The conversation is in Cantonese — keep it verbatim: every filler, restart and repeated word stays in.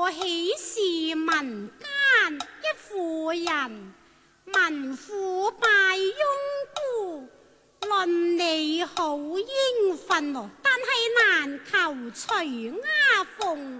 我豈是民間一婦人，民婦拜翁姑，論你好應份咯，但係難求隨丫鳳